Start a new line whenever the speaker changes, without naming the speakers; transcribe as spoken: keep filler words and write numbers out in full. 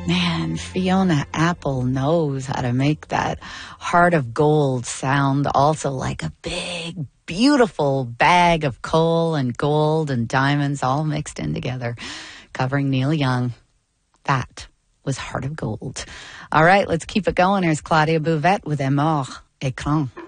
Man, Fiona Apple knows how to make that Heart of Gold sound also like a big, beautiful bag of coal and gold and diamonds all mixed in together, covering Neil Young. That was Heart of Gold. All right, let's keep it going. Here's Claudia Bouvette with Amour et Quand.